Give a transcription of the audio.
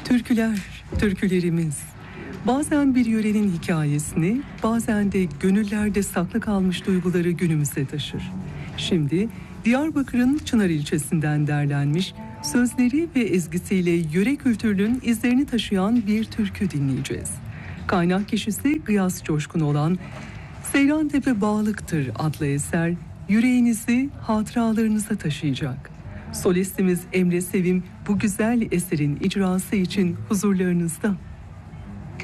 Türküler, türkülerimiz. Bazen bir yörenin hikayesini, bazen de gönüllerde saklı kalmış duyguları günümüze taşır. Şimdi Diyarbakır'ın Çınar ilçesinden derlenmiş, sözleri ve ezgisiyle yöre kültürünün izlerini taşıyan bir türkü dinleyeceğiz. Kaynak kişisi Gıyas Coşkun olan Seyrantepe Bağlıktır adlı eser, yüreğinizi hatıralarınıza taşıyacak. Solistimiz Emre Sevim bu güzel eserin icrası için huzurlarınızda.